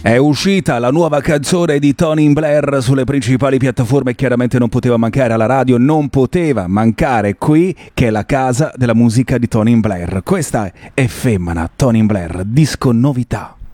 È uscita la nuova canzone di Tony Blair sulle principali piattaforme e chiaramente non poteva mancare alla radio, non poteva mancare qui, che è la casa della musica di Tony Blair. Questa è Femmina, Tony Blair, disco novità.